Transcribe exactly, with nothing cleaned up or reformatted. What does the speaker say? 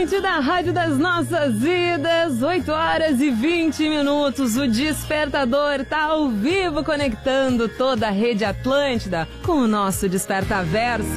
ouvinte da Rádio das Nossas Vidas, oito horas e vinte minutos. O Despertador tá ao vivo conectando toda a rede Atlântida com o nosso Despertaverso.